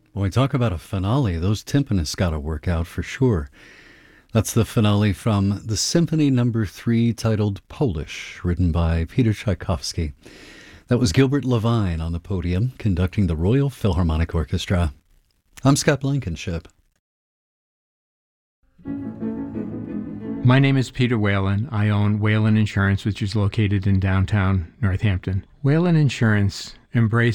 When we talk about a finale, those timpanists got to work out for sure. That's the finale from the Symphony Number 3 titled Polish, written by Peter Tchaikovsky. That was Gilbert Levine on the podium, conducting the Royal Philharmonic Orchestra. I'm Scott Blankenship. My name is Peter Whalen. I own Whalen Insurance, which is located in downtown Northampton. Whalen Insurance embraces